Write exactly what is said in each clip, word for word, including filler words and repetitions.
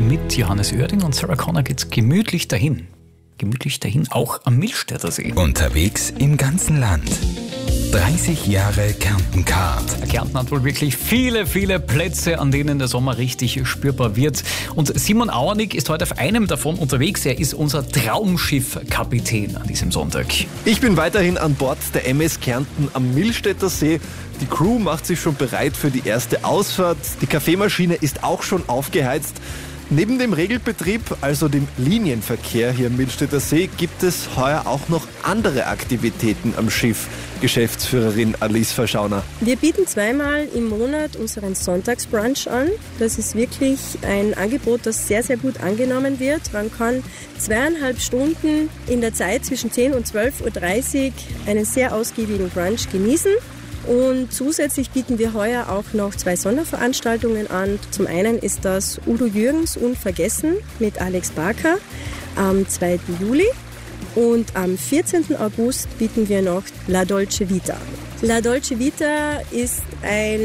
mit Johannes Oerding und Sarah Connor geht's gemütlich dahin. Gemütlich dahin, auch am Millstätter See. Unterwegs im ganzen Land. dreißig Jahre Kärnten-Card. Kärnten hat wohl wirklich viele, viele Plätze, an denen der Sommer richtig spürbar wird. Und Simon Auernig ist heute auf einem davon unterwegs. Er ist unser Traumschiff-Kapitän an diesem Sonntag. Ich bin weiterhin an Bord der M S Kärnten am Millstätter See. Die Crew macht sich schon bereit für die erste Ausfahrt. Die Kaffeemaschine ist auch schon aufgeheizt. Neben dem Regelbetrieb, also dem Linienverkehr hier am Millstätter See, gibt es heuer auch noch andere Aktivitäten am Schiff. Geschäftsführerin Alice Verschauner. Wir bieten zweimal im Monat unseren Sonntagsbrunch an. Das ist wirklich ein Angebot, das sehr, sehr gut angenommen wird. Man kann zweieinhalb Stunden in der Zeit zwischen zehn und zwölf Uhr dreißig einen sehr ausgiebigen Brunch genießen. Und zusätzlich bieten wir heuer auch noch zwei Sonderveranstaltungen an. Zum einen ist das Udo Jürgens Unvergessen mit Alex Barker am zweiten Juli. Und am vierzehnten August bieten wir noch La Dolce Vita. La Dolce Vita ist ein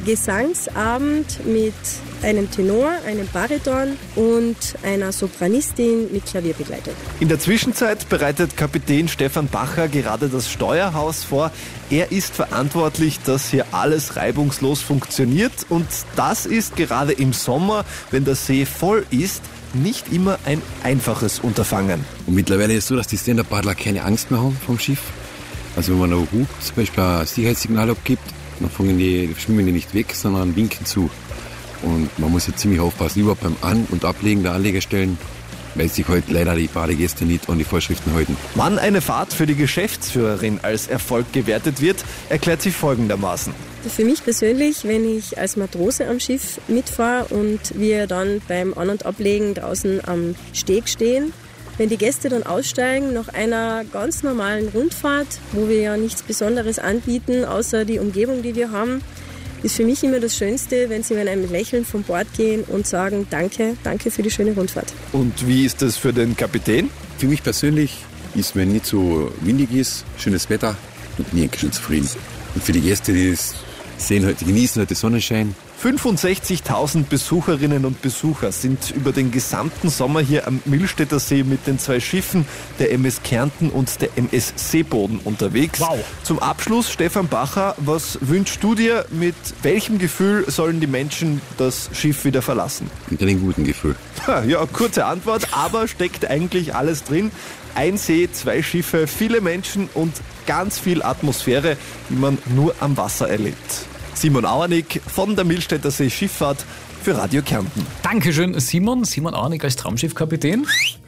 Gesangsabend mit einem Tenor, einem Bariton und einer Sopranistin mit Klavierbegleitung. In der Zwischenzeit bereitet Kapitän Stefan Bacher gerade das Steuerhaus vor. Er ist verantwortlich, dass hier alles reibungslos funktioniert. Und das ist gerade im Sommer, wenn der See voll ist, nicht immer ein einfaches Unterfangen. Und mittlerweile ist es so, dass die Stand-Up-Paddler keine Angst mehr haben vom Schiff. Also wenn man noch gut zum Beispiel ein Sicherheitssignal abgibt, dann fangen die, schwimmen die nicht weg, sondern winken zu. Und man muss jetzt ziemlich aufpassen, überhaupt beim An- und Ablegen der Anlegestellen, weil sich heute leider die Badegäste nicht an die Vorschriften halten. Wann eine Fahrt für die Geschäftsführerin als Erfolg gewertet wird, erklärt sie folgendermaßen. Für mich persönlich, wenn ich als Matrose am Schiff mitfahre und wir dann beim An- und Ablegen draußen am Steg stehen, wenn die Gäste dann aussteigen nach einer ganz normalen Rundfahrt, wo wir ja nichts Besonderes anbieten, außer die Umgebung, die wir haben, ist für mich immer das Schönste, wenn sie mit einem Lächeln von Bord gehen und sagen, danke, danke für die schöne Rundfahrt. Und wie ist das für den Kapitän? Für mich persönlich ist, wenn nicht so windig ist, schönes Wetter, und bin ich schon zufrieden. Und für die Gäste, die es sehen, die genießen heute Sonnenschein. fünfundsechzigtausend Besucherinnen und Besucher sind über den gesamten Sommer hier am Millstätter See mit den zwei Schiffen, der M S Kärnten und der M S Seeboden, unterwegs. Wow. Zum Abschluss, Stefan Bacher, was wünschst du dir? Mit welchem Gefühl sollen die Menschen das Schiff wieder verlassen? Mit einem guten Gefühl. Ja, kurze Antwort, aber steckt eigentlich alles drin. Ein See, zwei Schiffe, viele Menschen und ganz viel Atmosphäre, die man nur am Wasser erlebt. Simon Auernig von der Millstätter See Schifffahrt für Radio Kärnten. Dankeschön, Simon. Simon Auernig als Traumschiffkapitän.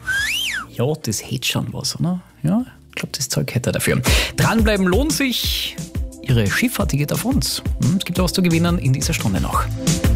Ja, das hätte schon was, oder? Ja, ich glaube, das Zeug hätte er dafür. Dranbleiben lohnt sich. Ihre Schifffahrt, die geht auf uns. Es gibt auch was zu gewinnen in dieser Stunde noch.